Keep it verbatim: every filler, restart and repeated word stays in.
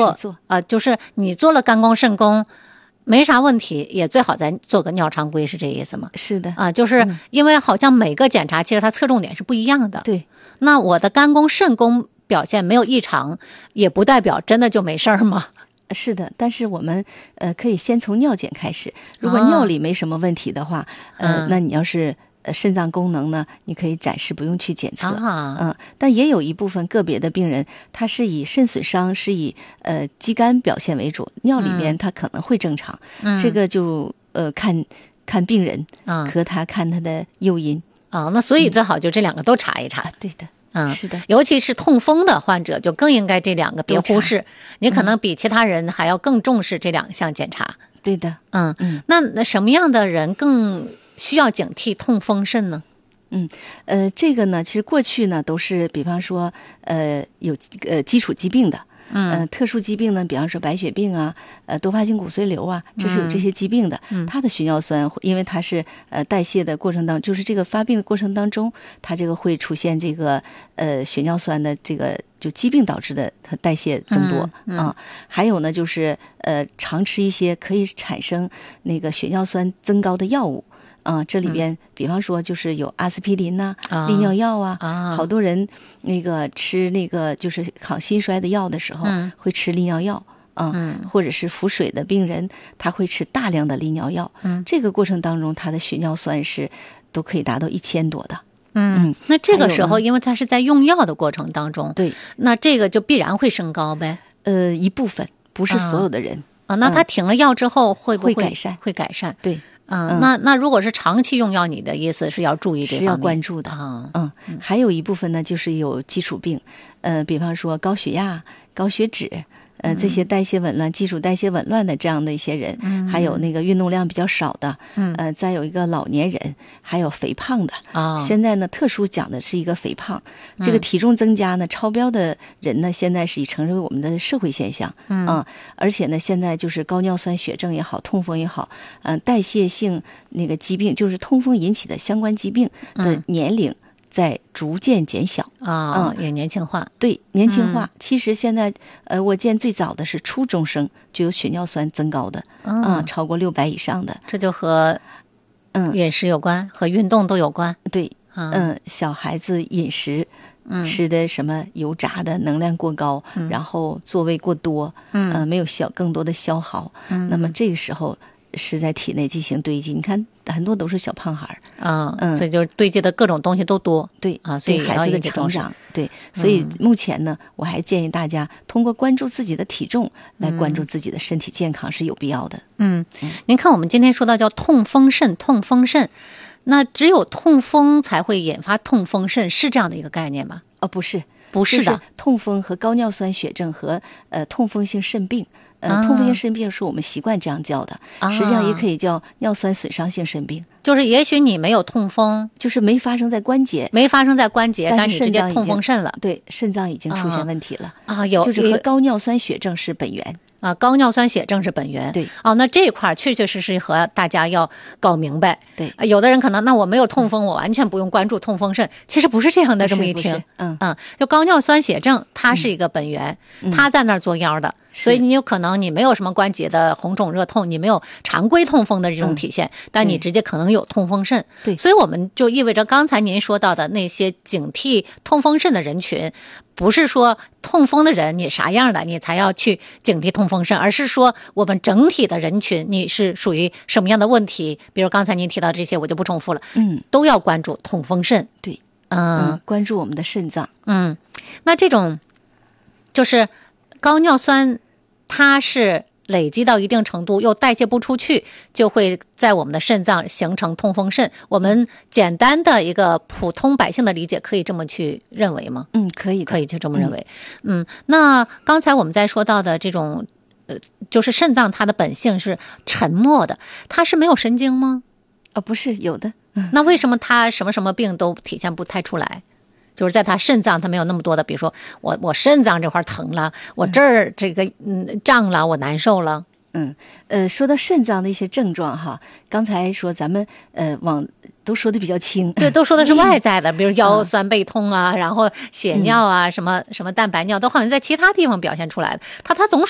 做啊、呃，就是你做了肝功肾功没啥问题，也最好再做个尿常规，是这意思吗？ 是的啊，就是因为好像每个检查其实它侧重点是不一样的。 对， 那我的肝功肾功表现没有异常，也不代表真的就没事儿吗？ 是的，但是我们呃可以先从尿检开始，如果尿里没什么问题的话，哦、呃，那你要是呃肾脏功能呢，你可以暂时不用去检测， 啊、 嗯，但也有一部分个别的病人，他是以肾损伤是以呃肌酐表现为主，尿里面他可能会正常，嗯、这个就呃看看病人和他看他的诱因啊、哦，那所以最好就这两个都查一查， 嗯、对的。 嗯， 是的， 尤其是痛风的患者，就更应该这两个别忽视。你可能比其他人还要更重视这两项检查。 对的， 嗯嗯。那那什么样的人更需要警惕痛风肾呢？ 嗯，呃，这个呢，其实过去呢都是，比方说，呃，有呃基础疾病的。嗯、呃，特殊疾病呢，比方说白血病啊，呃，多发性骨髓瘤啊，这是有这些疾病的。嗯，它的血尿酸，因为它是呃代谢的过程当中，就是这个发病的过程当中，它这个会出现这个呃血尿酸的这个就疾病导致的它代谢增多啊、嗯嗯呃。还有呢，就是呃常吃一些可以产生那个血尿酸增高的药物。啊、呃，这里边、嗯、比方说就是有阿司匹林呐、啊、利尿药啊，啊好多人那个吃那个就是抗心衰的药的时候，嗯、会吃利尿药啊、嗯，或者是腹水的病人，他会吃大量的利尿药。嗯，这个过程当中，他的血尿酸是都可以达到一千多的。 嗯，嗯那这个时候，因为他是在用药的过程当中， 对， 那这个就必然会升高呗。 呃，一部分不是所有的人啊、哦。那他停了药之后会不会会改善？ 会改善， 对。 嗯，那那如果是长期用药，你的意思是要注意这方面， 是要关注的啊。嗯，还有一部分呢，就是有基础病，呃，比方说高血压、高血脂，呃，这些代谢紊乱、基础代谢紊乱的这样的一些人，嗯，还有那个运动量比较少的，嗯，呃，再有一个老年人，还有肥胖的啊。现在呢，特殊讲的是一个肥胖，这个体重增加呢，超标的人呢，现在是已成为我们的社会现象，嗯，啊，而且呢，现在就是高尿酸血症也好，痛风也好，嗯、呃，代谢性那个疾病，就是痛风引起的相关疾病的年龄。在逐渐减小啊、哦，嗯，也年轻化， 对，年轻化。嗯、其实现在，呃，我见最早的是初中生就有血尿酸增高的，嗯，嗯超过六百以上的， 这就和嗯饮食有关，和运动都有关。 对，嗯、呃，小孩子饮食、嗯、吃的什么油炸的，能量过高，嗯、然后座位过多，嗯、呃，没有消更多的消耗，嗯，那么这个时候。是在体内进行堆积，你看很多都是小胖孩啊、嗯，所以就堆积的各种东西都多， 对啊，所以孩子的成长，对，所以目前呢，嗯、我还建议大家通过关注自己的体重来关注自己的身体健康是有必要的。 嗯，嗯您看我们今天说到叫痛风肾，痛风肾，那只有痛风才会引发痛风肾，是这样的一个概念吗？ 哦，不是， 不是的， 就是痛风和高尿酸血症和呃痛风性肾病。呃，痛风性肾病是我们习惯这样叫的，啊、实际上也可以叫尿酸损伤性肾病。 就是也许你没有痛风， 就是没发生在关节， 没发生在关节，但是你直接痛风肾了。 对，肾脏已经出现问题了啊，啊有就是和高尿酸血症是本源。 啊，高尿酸血症是本源。 对， 哦，那这一块确确实实和大家要搞明白。 对， 啊、有的人可能那我没有痛风、嗯，我完全不用关注痛风肾，其实不是这样的。这么一听， 嗯嗯，就高尿酸血症它是一个本源，嗯、它在那儿作妖的。所以你有可能你没有什么关节的红肿热痛，你没有常规痛风的这种体现，嗯、但你直接可能有痛风肾。 对， 所以我们就意味着刚才您说到的那些警惕痛风肾的人群，不是说痛风的人你啥样的你才要去警惕痛风肾，而是说我们整体的人群你是属于什么样的问题，比如刚才您提到这些我就不重复了， 嗯， 都要关注痛风肾。 对， 嗯， 嗯关注我们的肾脏。 嗯，那这种就是高尿酸它是累积到一定程度又代谢不出去，就会在我们的肾脏形成痛风肾。我们简单的一个普通百姓的理解可以这么去认为吗？ 嗯，可以可以就这么认为。嗯，嗯那刚才我们在说到的这种呃，就是肾脏它的本性是沉默的，它是没有神经吗？ 哦，不是，有的。 那为什么它什么什么病都体现不太出来？就是在他肾脏，他没有那么多的，比如说我我肾脏这块疼了，我这儿这个嗯胀了，我难受了。 嗯，呃，说到肾脏的一些症状哈，刚才说咱们呃往都说的比较轻， 对，都说的是外在的，比如腰酸背痛啊，嗯、然后血尿啊，嗯、什么什么蛋白尿，都好像在其他地方表现出来的。他他总